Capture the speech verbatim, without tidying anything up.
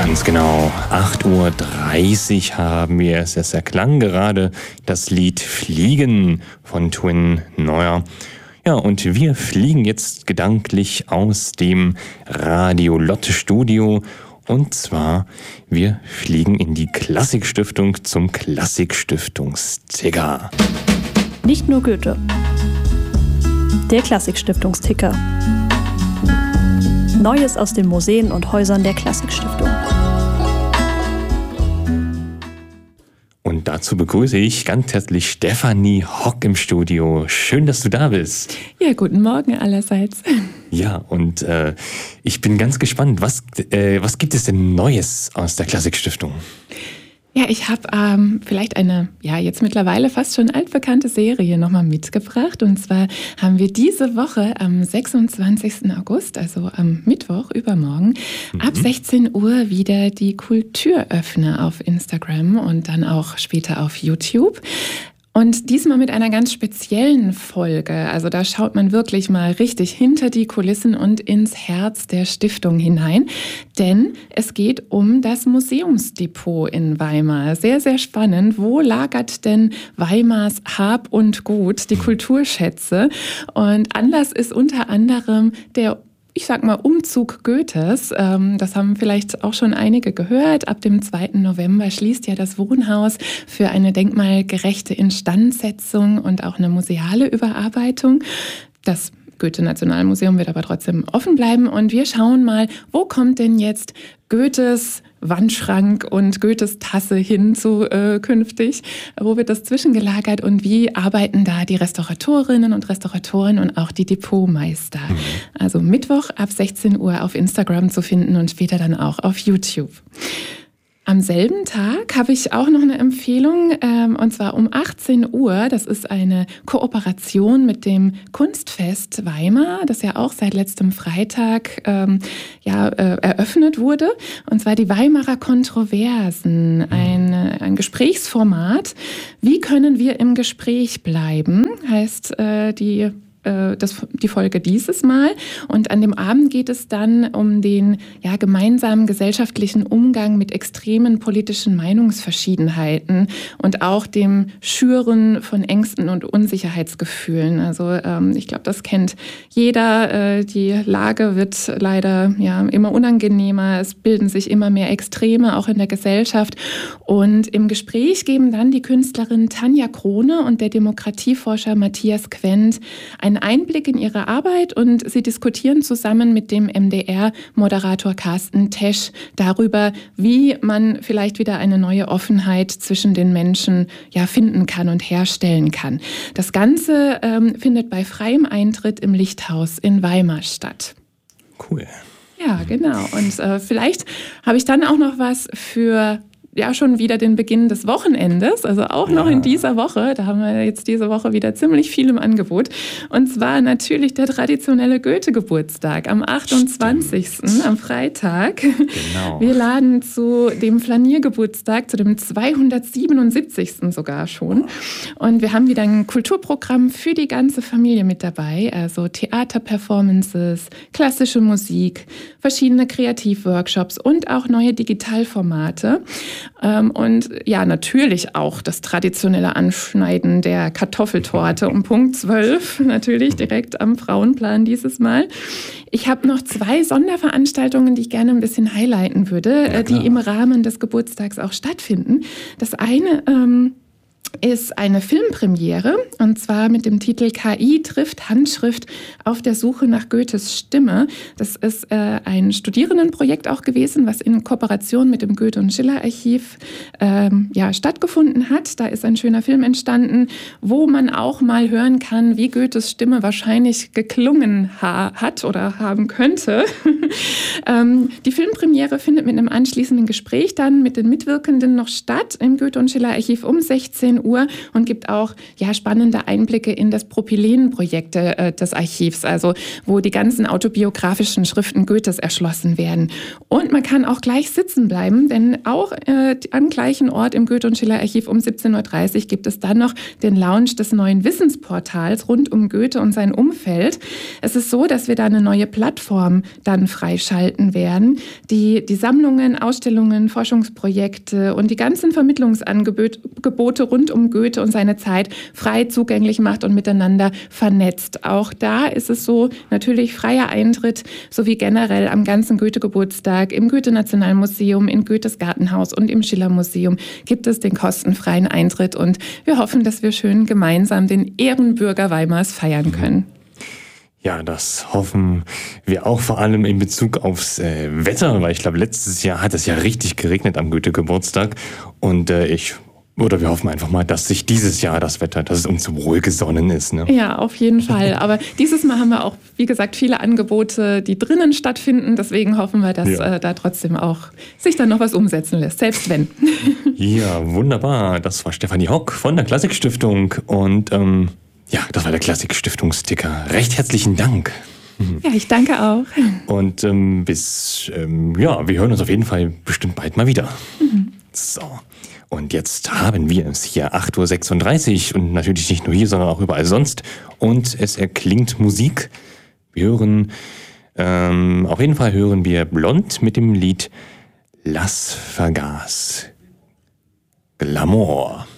Ganz genau, acht Uhr dreißig haben wir es. Es erklang gerade das Lied Fliegen von Twin Neuer. Ja, und wir fliegen jetzt gedanklich aus dem Radio Lotte Studio. Und zwar, wir fliegen in die Klassikstiftung zum Klassikstiftungsticker. Nicht nur Goethe. Der Klassikstiftungsticker. Neues aus den Museen und Häusern der Klassikstiftung. Und dazu begrüße ich ganz herzlich Stefanie Hock im Studio. Schön, dass du da bist. Ja, guten Morgen allerseits. Ja, und äh, ich bin ganz gespannt. Was, äh, was gibt es denn Neues aus der Klassikstiftung? Ja, ich habe ähm, vielleicht eine, ja jetzt mittlerweile fast schon altbekannte Serie nochmal mitgebracht. Und zwar haben wir diese Woche am sechsundzwanzigsten August, also am Mittwoch, übermorgen, mhm. ab sechzehn Uhr wieder die Kulturöffner auf Instagram und dann auch später auf YouTube. Und diesmal mit einer ganz speziellen Folge. Also da schaut man wirklich mal richtig hinter die Kulissen und ins Herz der Stiftung hinein. Denn es geht um das Museumsdepot in Weimar. Sehr, sehr spannend. Wo lagert denn Weimars Hab und Gut, die Kulturschätze? Und Anlass ist unter anderem der Ich sag mal, Umzug Goethes, ähm, das haben vielleicht auch schon einige gehört. Ab dem zweiten November schließt ja das Wohnhaus für eine denkmalgerechte Instandsetzung und auch eine museale Überarbeitung. Das Goethe-Nationalmuseum wird aber trotzdem offen bleiben. Und wir schauen mal, wo kommt denn jetzt Goethes Wandschrank und Goethes Tasse hin zu äh, künftig? Wo wird das zwischengelagert und wie arbeiten da die Restauratorinnen und Restauratoren und auch die Depotmeister? Mhm. Also Mittwoch ab sechzehn Uhr auf Instagram zu finden und später dann auch auf YouTube. Am selben Tag habe ich auch noch eine Empfehlung, ähm, und zwar um achtzehn Uhr. Das ist eine Kooperation mit dem Kunstfest Weimar, das ja auch seit letztem Freitag ähm, ja, äh, eröffnet wurde. Und zwar die Weimarer Kontroversen, ein, ein Gesprächsformat. Wie können wir im Gespräch bleiben, heißt äh, die Das, die Folge dieses Mal. Und an dem Abend geht es dann um den ja, gemeinsamen gesellschaftlichen Umgang mit extremen politischen Meinungsverschiedenheiten und auch dem Schüren von Ängsten und Unsicherheitsgefühlen. Also ähm, ich glaube, das kennt jeder. Äh, die Lage wird leider ja, immer unangenehmer. Es bilden sich immer mehr Extreme, auch in der Gesellschaft. Und im Gespräch geben dann die Künstlerin Tanja Krone und der Demokratieforscher Matthias Quent ein Einblick in ihre Arbeit und sie diskutieren zusammen mit dem M D R-Moderator Carsten Tesch darüber, wie man vielleicht wieder eine neue Offenheit zwischen den Menschen ja, finden kann und herstellen kann. Das Ganze ähm, findet bei freiem Eintritt im Lichthaus in Weimar statt. Cool. Ja, genau. Und äh, vielleicht habe ich dann auch noch was für ja schon wieder den Beginn des Wochenendes, also auch noch ja. in dieser Woche. Da haben wir jetzt diese Woche wieder ziemlich viel im Angebot. Und zwar natürlich der traditionelle Goethe-Geburtstag am achtundzwanzigsten Stimmt. am Freitag. Genau. Wir laden zu dem Flaniergeburtstag, zu dem zweihundertsiebenundsiebzigsten sogar schon. Und wir haben wieder ein Kulturprogramm für die ganze Familie mit dabei. Also Theaterperformances, klassische Musik, verschiedene Kreativworkshops und auch neue Digitalformate. Und ja, natürlich auch das traditionelle Anschneiden der Kartoffeltorte um Punkt zwölf, natürlich direkt am Frauenplan dieses Mal. Ich habe noch zwei Sonderveranstaltungen, die ich gerne ein bisschen highlighten würde, ja, die im Rahmen des Geburtstags auch stattfinden. Das eine ähm, ist eine Filmpremiere, und zwar mit dem Titel K I trifft Handschrift auf der Suche nach Goethes Stimme. Das ist äh, ein Studierendenprojekt auch gewesen, was in Kooperation mit dem Goethe- und Schiller-Archiv ähm, ja, stattgefunden hat. Da ist ein schöner Film entstanden, wo man auch mal hören kann, wie Goethes Stimme wahrscheinlich geklungen ha- hat oder haben könnte. ähm, die Filmpremiere findet mit einem anschließenden Gespräch dann mit den Mitwirkenden noch statt im Goethe- und Schiller-Archiv um sechzehn Uhr. Uhr und gibt auch ja, spannende Einblicke in das Propyläen-Projekt äh, des Archivs, also wo die ganzen autobiografischen Schriften Goethes erschlossen werden. Und man kann auch gleich sitzen bleiben, denn auch äh, am gleichen Ort im Goethe- und Schiller-Archiv um siebzehn Uhr dreißig gibt es dann noch den Launch des neuen Wissensportals rund um Goethe und sein Umfeld. Es ist so, dass wir da eine neue Plattform dann freischalten werden, die die Sammlungen, Ausstellungen, Forschungsprojekte und die ganzen Vermittlungsangebote rund um Goethe und seine Zeit frei zugänglich macht und miteinander vernetzt. Auch da ist es so, natürlich freier Eintritt, sowie generell am ganzen Goethe-Geburtstag im Goethe-Nationalmuseum, in Goethes Gartenhaus und im Schiller-Museum gibt es den kostenfreien Eintritt und wir hoffen, dass wir schön gemeinsam den Ehrenbürger Weimars feiern können. Ja, das hoffen wir auch, vor allem in Bezug aufs äh, Wetter, weil ich glaube, letztes Jahr hat es ja richtig geregnet am Goethe-Geburtstag und äh, ich oder wir hoffen einfach mal, dass sich dieses Jahr das Wetter, dass es uns wohlgesonnen ist. Ne? Ja, auf jeden Fall. Aber dieses Mal haben wir auch, wie gesagt, viele Angebote, die drinnen stattfinden. Deswegen hoffen wir, dass ja. äh, da trotzdem auch sich dann noch was umsetzen lässt, selbst wenn. Ja, wunderbar. Das war Stefanie Hock von der Klassikstiftung und ähm, ja, das war der Klassikstiftungsticker. Recht herzlichen Dank. Ja, ich danke auch. Und ähm, bis, ähm, ja, wir hören uns auf jeden Fall bestimmt bald mal wieder. Mhm. So. Und jetzt haben wir es hier acht Uhr sechsunddreißig und natürlich nicht nur hier, sondern auch überall sonst. Und es erklingt Musik. Wir hören, ähm, auf jeden Fall hören wir Blond mit dem Lied Lass vergaß Glamour.